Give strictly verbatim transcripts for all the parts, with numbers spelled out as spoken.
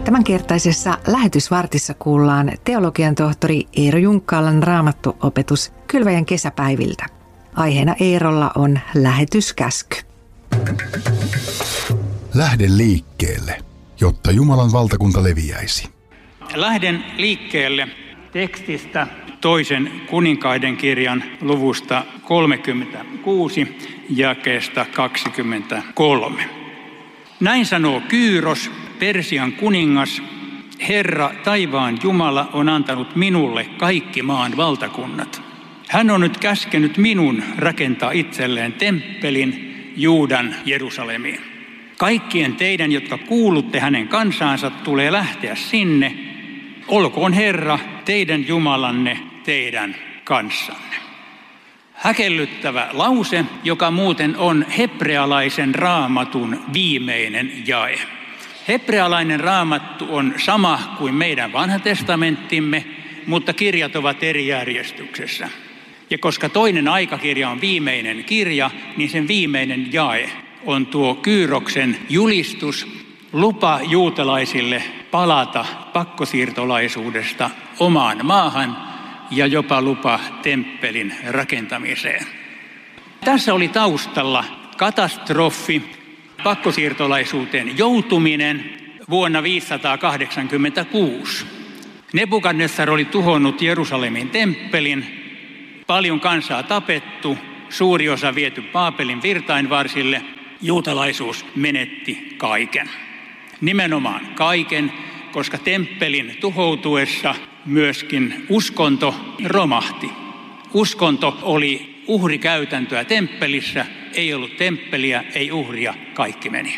Tämänkertaisessa lähetysvartissa kuullaan teologian tohtori Eero Junkkaalan raamattuopetus kylväjän kesäpäiviltä. Aiheena Eerolla on lähetyskäsky. Lähde liikkeelle, jotta Jumalan valtakunta leviäisi. Lähden liikkeelle tekstistä toisen kuninkaiden kirjan luvusta kolmekymmentäkuusi jakeesta kaksikymmentäkolme. Näin sanoo Kyyros, Persian kuningas: Herra, taivaan Jumala, on antanut minulle kaikki maan valtakunnat. Hän on nyt käskenyt minun rakentaa itselleen temppelin Juudan Jerusalemiin. Kaikkien teidän, jotka kuulutte hänen kansaansa, tulee lähteä sinne. Olkoon Herra, teidän Jumalanne, teidän kanssanne. Häkellyttävä lause, joka muuten on hebrealaisen raamatun viimeinen jae. Hebrealainen raamattu on sama kuin meidän vanha testamenttimme, mutta kirjat ovat eri järjestyksessä. Ja koska toinen aikakirja on viimeinen kirja, niin sen viimeinen jae on tuo Kyyroksen julistus, lupa juutalaisille palata pakkosiirtolaisuudesta omaan maahan ja jopa lupa temppelin rakentamiseen. Tässä oli taustalla katastrofi, pakkosiirtolaisuuteen joutuminen vuonna viisisataakahdeksankymmentäkuusi. Nebukadnessar oli tuhonnut Jerusalemin temppelin, paljon kansaa tapettu, suuri osa viety Baabelin virtainvarsille, juutalaisuus menetti kaiken. Nimenomaan kaiken, koska temppelin tuhoutuessa myöskin uskonto romahti. Uskonto oli uhrikäytäntöä temppelissä, ei ollut temppeliä, ei uhria, kaikki meni.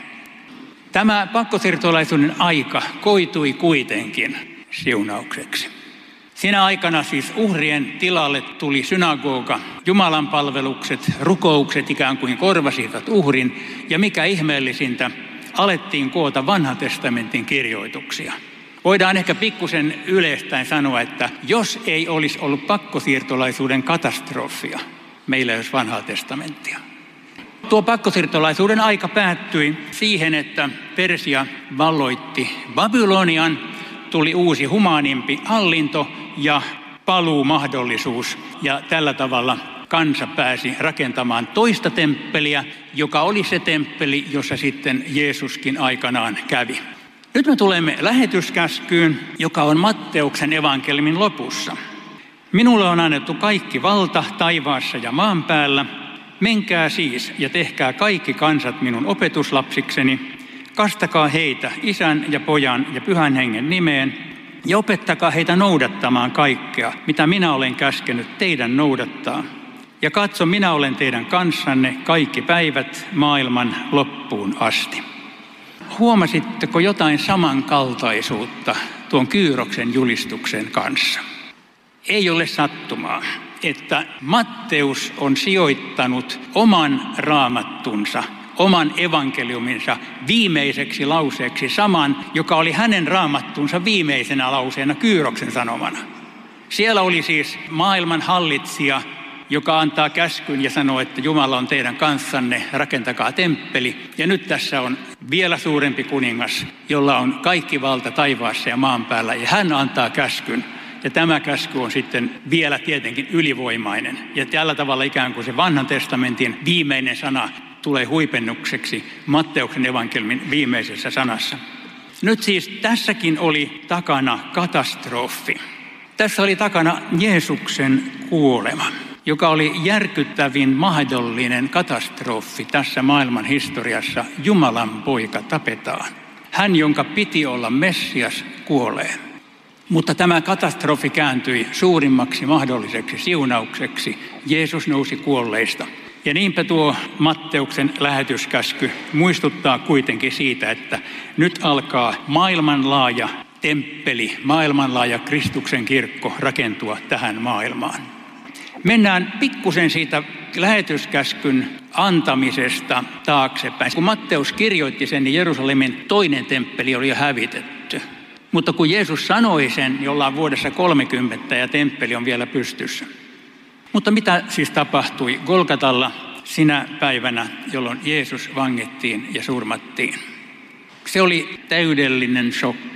Tämä pakkosiirtolaisuuden aika koitui kuitenkin siunaukseksi. Siinä aikana siis uhrien tilalle tuli synagoga, Jumalan palvelukset, rukoukset ikään kuin korvasivat uhrin, ja mikä ihmeellisintä, alettiin koota vanhan testamentin kirjoituksia. Voidaan ehkä pikkusen yleistäen sanoa, että jos ei olisi ollut pakkosiirtolaisuuden katastrofia, meillä ei olisi vanhaa testamenttia. Tuo pakkosiirtolaisuuden aika päättyi siihen, että Persia valloitti Babylonian, tuli uusi humaanimpi hallinto ja paluumahdollisuus, ja tällä tavalla kansa pääsi rakentamaan toista temppeliä, joka oli se temppeli, jossa sitten Jeesuskin aikanaan kävi. Nyt me tulemme lähetyskäskyyn, joka on Matteuksen evankeliumin lopussa. Minulle on annettu kaikki valta taivaassa ja maan päällä. Menkää siis ja tehkää kaikki kansat minun opetuslapsikseni. Kastakaa heitä Isän ja Pojan ja Pyhän Hengen nimeen ja opettakaa heitä noudattamaan kaikkea, mitä minä olen käskenyt teidän noudattaa. Ja katso, minä olen teidän kanssanne kaikki päivät maailman loppuun asti. Huomasitteko jotain samankaltaisuutta tuon Kyyroksen julistuksen kanssa? Ei ole sattumaa, että Matteus on sijoittanut oman raamattunsa, oman evankeliuminsa viimeiseksi lauseeksi saman, joka oli hänen raamattunsa viimeisenä lauseena Kyyroksen sanomana. Siellä oli siis maailman hallitsija, joka antaa käskyn ja sanoo, että Jumala on teidän kanssanne, rakentakaa temppeli. Ja nyt tässä on vielä suurempi kuningas, jolla on kaikki valta taivaassa ja maan päällä, ja hän antaa käskyn. Ja tämä käsky on sitten vielä tietenkin ylivoimainen. Ja tällä tavalla ikään kuin se vanhan testamentin viimeinen sana tulee huipennukseksi Matteuksen evankeliumin viimeisessä sanassa. Nyt siis tässäkin oli takana katastrofi. Tässä oli takana Jeesuksen kuolema, joka oli järkyttävin mahdollinen katastrofi tässä maailman historiassa. Jumalan poika tapetaan. Hän, jonka piti olla Messias, kuolee. Mutta tämä katastrofi kääntyi suurimmaksi mahdolliseksi siunaukseksi. Jeesus nousi kuolleista. Ja niinpä tuo Matteuksen lähetyskäsky muistuttaa kuitenkin siitä, että nyt alkaa maailmanlaaja temppeli, maailmanlaaja Kristuksen kirkko rakentua tähän maailmaan. Mennään pikkusen siitä lähetyskäskyn antamisesta taaksepäin. Kun Matteus kirjoitti sen, niin Jerusalemin toinen temppeli oli jo hävitetty. Mutta kun Jeesus sanoi sen, niin ollaan vuodessa kolmekymmentä ja temppeli on vielä pystyssä. Mutta mitä siis tapahtui Golgatalla sinä päivänä, jolloin Jeesus vangittiin ja surmattiin? Se oli täydellinen shokki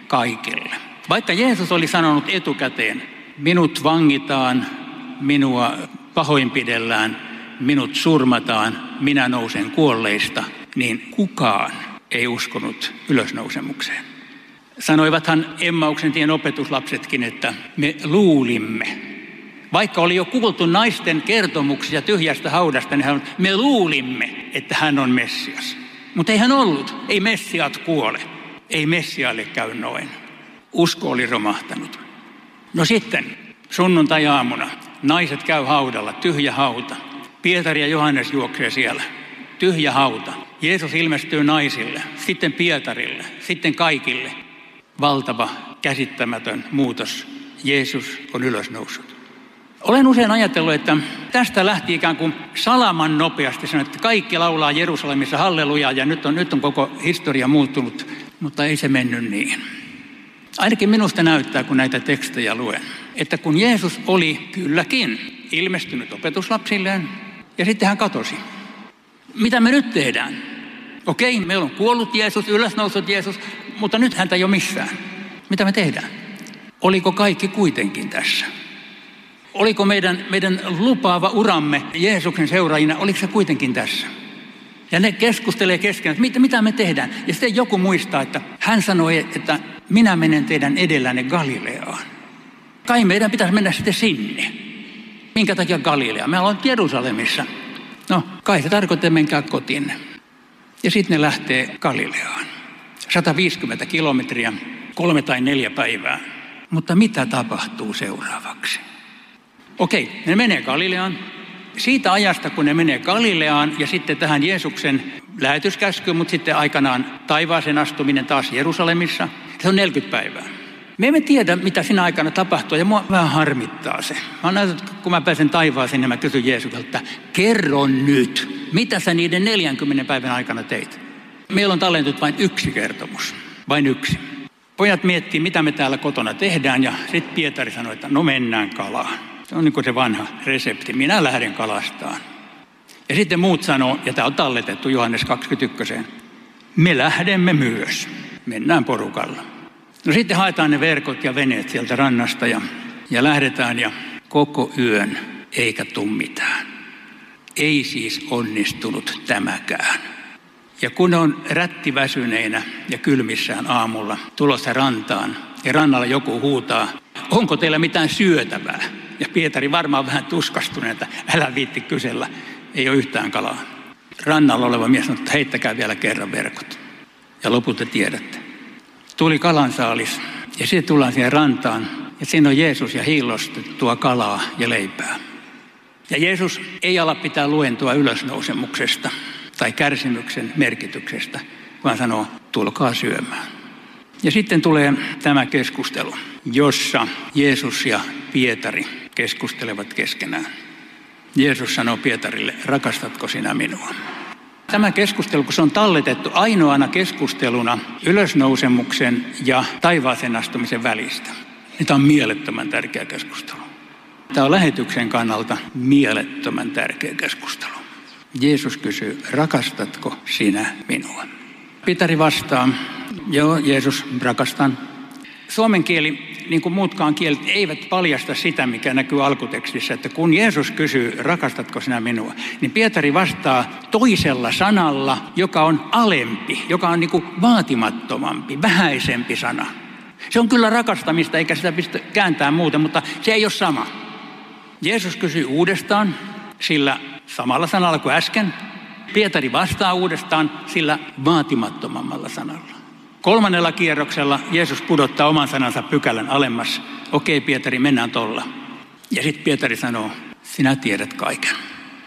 kaikille. Vaikka Jeesus oli sanonut etukäteen, minut vangitaan, minua pahoinpidellään, minut surmataan, minä nousen kuolleista, niin kukaan ei uskonut ylösnousemukseen. Sanoivathan Emmauksen tien opetuslapsetkin, että me luulimme. Vaikka oli jo kuultu naisten kertomuksia tyhjästä haudasta, niin me luulimme, että hän on Messias. Mutta ei hän ollut. Ei Messiat kuole. Ei Messiaille käy noin. Usko oli romahtanut. No sitten sunnuntai-aamuna naiset käy haudalla, tyhjä hauta. Pietari ja Johannes juoksee siellä. Tyhjä hauta. Jeesus ilmestyy naisille, sitten Pietarille, sitten kaikille. Valtava, käsittämätön muutos. Jeesus on ylösnoussut. Olen usein ajatellut, että tästä lähti ikään kuin salaman nopeasti sanoa, että kaikki laulaa Jerusalemissa hallelujaa ja nyt on, nyt on koko historia muuttunut, mutta ei se mennyt niin. Ainakin minusta näyttää, kun näitä tekstejä luen, että kun Jeesus oli kylläkin ilmestynyt opetuslapsilleen ja sitten hän katosi. Mitä me nyt tehdään? Okei, meillä on kuollut Jeesus, ylösnoussut Jeesus, mutta nyt häntä ei ole missään. Mitä me tehdään? Oliko kaikki kuitenkin tässä? Oliko meidän, meidän lupaava uramme Jeesuksen seuraajina, oliko se kuitenkin tässä? Ja ne keskustelee keskenään, että mitä, mitä me tehdään. Ja sitten joku muistaa, että hän sanoi, että minä menen teidän edellänne Galileaan. Kai meidän pitäisi mennä sitten sinne. Minkä takia Galilea? Me ollaan Jerusalemissa. No, kai se tarkoittaa, että menkää kotiin. Ja sitten ne lähtee Galileaan. sata viisikymmentä kilometriä, kolme tai neljä päivää. Mutta mitä tapahtuu seuraavaksi? Okei, ne menee Galileaan. Siitä ajasta, kun ne menee Galileaan ja sitten tähän Jeesuksen lähetyskäskyyn, mutta sitten aikanaan taivaaseen astuminen taas Jerusalemissa, se on neljäkymmentä päivää. Me emme tiedä, mitä siinä aikana tapahtuu, ja mua vähän harmittaa se. Mä oon näyttänyt, kun mä pääsen taivaaseen, niin mä kysyn Jeesukselta, kerro nyt, mitä sä niiden neljänkymmenen päivän aikana teit? Meillä on tallennut vain yksi kertomus, vain yksi. Pojat miettii, mitä me täällä kotona tehdään, ja sitten Pietari sanoi, että no mennään kalaan. Se on niin kuin se vanha resepti, minä lähden kalastaan. Ja sitten muut sanoo, ja tämä on talletettu Johannes kaksikymmentäyksi, me lähdemme myös, mennään porukalla. No sitten haetaan ne verkot ja veneet sieltä rannasta ja, ja lähdetään ja koko yön eikä tule mitään. Ei siis onnistunut tämäkään. Ja kun on rättiväsyneinä ja kylmissään aamulla tulossa rantaan ja rannalla joku huutaa, onko teillä mitään syötävää? Ja Pietari varmaan vähän tuskastunut, että älä viitti kysellä, ei ole yhtään kalaa. Rannalla oleva mies sanoi, että heittäkää vielä kerran verkot. Ja lopulta tiedätte. Tuli kalansaalis ja sitten tullaan siihen rantaan ja siinä on Jeesus ja hiillostettua kalaa ja leipää. Ja Jeesus ei ala pitää luentoa ylösnousemuksesta tai kärsimyksen merkityksestä, vaan sanoo, tulkaa syömään. Ja sitten tulee tämä keskustelu, jossa Jeesus ja Pietari keskustelevat keskenään. Jeesus sanoo Pietarille, rakastatko sinä minua? Tämä keskustelu, kun se on talletettu ainoana keskusteluna ylösnousemuksen ja taivaaseen astumisen välistä, niin tämä on mielettömän tärkeä keskustelu. Tämä on lähetyksen kannalta mielettömän tärkeä keskustelu. Jeesus kysyy, rakastatko sinä minua? Pietari vastaa, joo Jeesus, rakastan. Suomen kieli, niin kuin muutkaan kielet, eivät paljasta sitä, mikä näkyy alkutekstissä, että kun Jeesus kysyy, rakastatko sinä minua, niin Pietari vastaa toisella sanalla, joka on alempi, joka on niin kuin vaatimattomampi, vähäisempi sana. Se on kyllä rakastamista, eikä sitä pistä kääntää muuten, mutta se ei ole sama. Jeesus kysyy uudestaan sillä samalla sanalla kuin äsken. Pietari vastaa uudestaan sillä vaatimattomammalla sanalla. Kolmannella kierroksella Jeesus pudottaa oman sanansa pykälän alemmas. Okei, Pietari, mennään tolla. Ja sitten Pietari sanoo, sinä tiedät kaiken.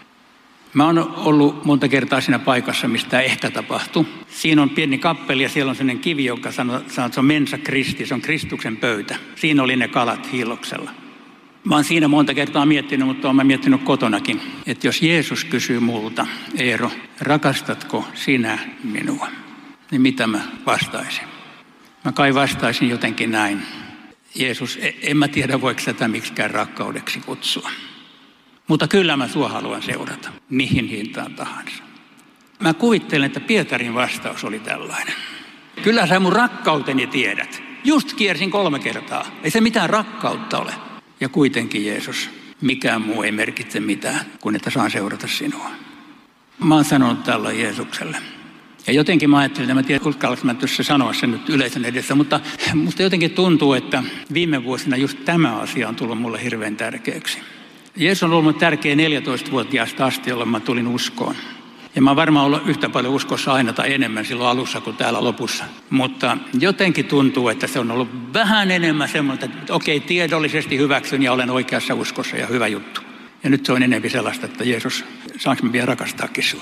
Mä oon ollut monta kertaa siinä paikassa, mistä ehkä tapahtui. Siinä on pieni kappeli ja siellä on sellainen kivi, joka sanoo, että se on mensa Kristi, se on Kristuksen pöytä. Siinä oli ne kalat hiilloksella. Mä oon siinä monta kertaa miettinyt, mutta oon mä miettinyt kotonakin, että jos Jeesus kysyy multa, Eero, rakastatko sinä minua? Niin mitä mä vastaisin? Mä kai vastaisin jotenkin näin. Jeesus, en mä tiedä voiko tätä miksikään rakkaudeksi kutsua. Mutta kyllä mä sua haluan seurata, mihin hintaan tahansa. Mä kuvittelen, että Pietarin vastaus oli tällainen. Kyllä sä mun rakkauteni tiedät. Just kiersin kolme kertaa. Ei se mitään rakkautta ole. Ja kuitenkin Jeesus, mikään muu ei merkitse mitään, kuin että saan seurata sinua. Mä oon sanonut tällä Jeesukselle. Ja jotenkin mä ajattelin, että mä tiedän, uskallanko mä tuossa sanoa sen nyt yleisön edessä, mutta musta jotenkin tuntuu, että viime vuosina just tämä asia on tullut mulle hirveän tärkeäksi. Jeesus on ollut tärkeä neljätoistavuotiaasta asti, jolloin mä tulin uskoon. Ja mä oon varmaan ollut yhtä paljon uskossa aina tai enemmän silloin alussa kuin täällä lopussa. Mutta jotenkin tuntuu, että se on ollut vähän enemmän semmoista, että okei, tiedollisesti hyväksyn ja olen oikeassa uskossa ja hyvä juttu. Ja nyt se on enemmän sellaista, että Jeesus, saanko mä vielä rakastaakin sua?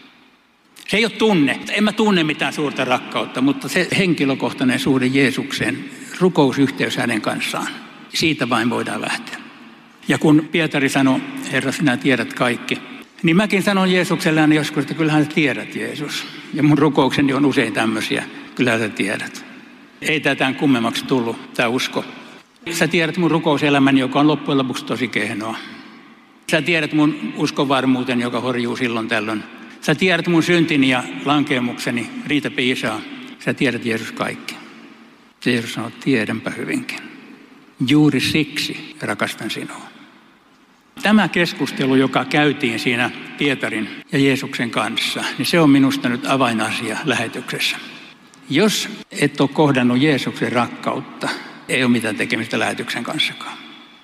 Se ei ole tunne. En mä tunne mitään suurta rakkautta, mutta se henkilökohtainen suhde Jeesukseen, rukousyhteys hänen kanssaan, siitä vain voidaan lähteä. Ja kun Pietari sanoi, Herra, sinä tiedät kaikki, niin mäkin sanon Jeesukselle aina joskus, että kyllähän sä tiedät, Jeesus. Ja mun rukoukseni on usein tämmöisiä, kyllähän sä tiedät. Ei tätä kummemmaksi tullut, tämä usko. Sä tiedät mun rukouselämäni, joka on loppujen lopuksi tosi kehnoa. Sä tiedät mun uskonvarmuuten, joka horjuu silloin tällöin. Sä tiedät mun syntini ja lankeemukseni, riitä piisaa. Sä tiedät, Jeesus, kaikki. Jeesus sanoo, tiedänpä hyvinkin. Juuri siksi rakastan sinua. Tämä keskustelu, joka käytiin siinä Pietarin ja Jeesuksen kanssa, niin se on minusta nyt avainasia lähetyksessä. Jos et ole kohdannut Jeesuksen rakkautta, ei ole mitään tekemistä lähetyksen kanssakaan.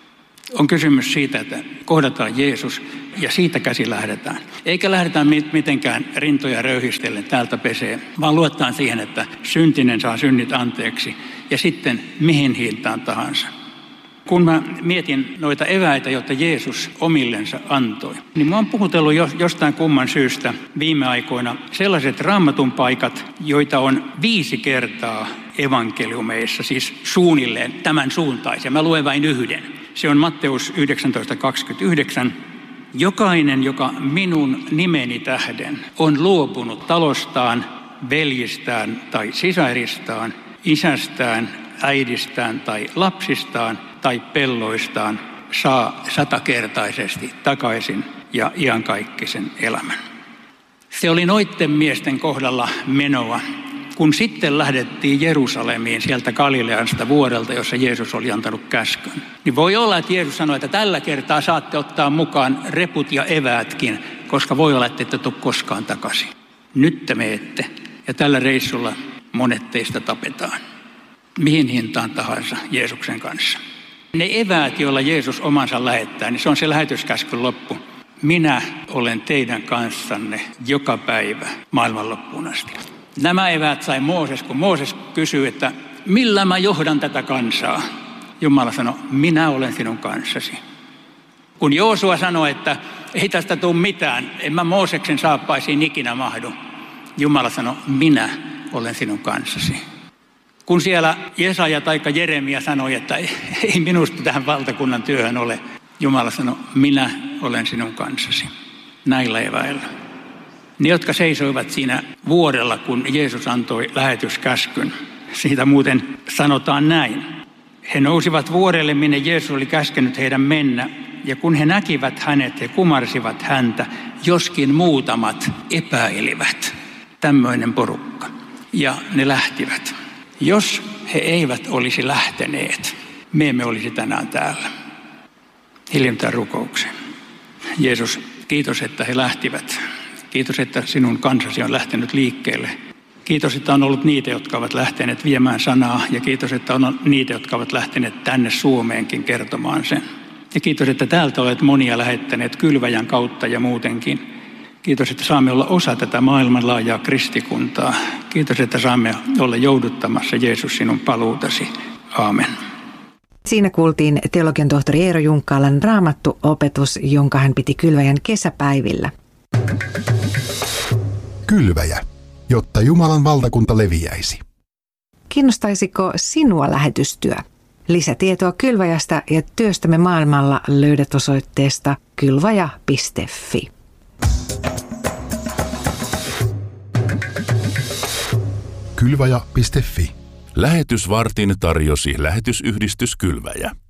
On kysymys siitä, että kohdataan Jeesus ja siitä käsi lähdetään. Eikä lähdetään mitenkään rintoja röyhistellen täältä pesee, vaan luotetaan siihen, että syntinen saa synnit anteeksi ja sitten mihin hintaan tahansa. Kun mä mietin noita eväitä, joita Jeesus omillensa antoi, niin mä oon puhutellut jostain kumman syystä viime aikoina sellaiset raamatun paikat, joita on viisi kertaa evankeliumeissa, siis suunnilleen tämän suuntaisia. Mä luen vain yhden. Se on Matteus yhdeksäntoista kaksikymmentäyhdeksän. Jokainen, joka minun nimeni tähden on luopunut talostaan, veljistään tai sisaristaan, isästään, äidistään tai lapsistaan tai pelloistaan, saa satakertaisesti takaisin ja iankaikkisen elämän. Se oli noitten miesten kohdalla menoa, kun sitten lähdettiin Jerusalemiin sieltä Galileasta vuorelta, jossa Jeesus oli antanut käskyn. Niin voi olla, että Jeesus sanoi, että tällä kertaa saatte ottaa mukaan reput ja eväätkin, koska voi olla, että ette tule koskaan takaisin. Nyt te menette ja tällä reissulla monet teistä tapetaan. Mihin hintaan tahansa Jeesuksen kanssa. Ne eväät, joilla Jeesus omansa lähettää, niin se on se lähetyskäskyn loppu. Minä olen teidän kanssanne joka päivä maailman loppuun asti. Nämä eväät sai Mooses, kun Mooses kysyi, että millä mä johdan tätä kansaa? Jumala sanoi, minä olen sinun kanssasi. Kun Joosua sanoi, että ei tästä tule mitään, en mä Mooseksen saappaisiin ikinä mahdu. Jumala sanoi, minä olen sinun kanssasi. Kun siellä Jesaja tai Jeremia sanoi, että ei minusta tähän valtakunnan työhön ole, Jumala sanoi, minä olen sinun kanssasi. Näillä eväillä. Ne, jotka seisoivat siinä vuorella, kun Jeesus antoi lähetyskäskyn, siitä muuten sanotaan näin. He nousivat vuorelle, minne Jeesus oli käskenyt heidän mennä, ja kun he näkivät hänet, he kumarsivat häntä, joskin muutamat epäilivät. Tämmöinen porukka. Ja ne lähtivät. Jos he eivät olisi lähteneet, me emme olisi tänään täällä. Hiljennytään rukoukseen. Jeesus, kiitos, että he lähtivät. Kiitos, että sinun kansasi on lähtenyt liikkeelle. Kiitos, että on ollut niitä, jotka ovat lähteneet viemään sanaa. Ja kiitos, että on niitä, jotka ovat lähteneet tänne Suomeenkin kertomaan sen. Ja kiitos, että täältä olet monia lähettäneet Kylväjän kautta ja muutenkin. Kiitos, että saamme olla osa tätä maailmanlaajaa kristikuntaa. Kiitos, että saamme olla jouduttamassa Jeesus sinun paluutasi. Aamen. Siinä kuultiin teologian tohtori Eero Junkkalan raamattuopetus, jonka hän piti Kylväjän kesäpäivillä. Kylväjä, jotta Jumalan valtakunta leviäisi. Kiinnostaisiko sinua lähetystyö? Lisätietoa Kylväjästä ja työstämme maailmalla löydät osoitteesta kylvaja piste fi. Kylvaja piste fi. Lähetysvartin tarjosi lähetysyhdistys Kylväjä.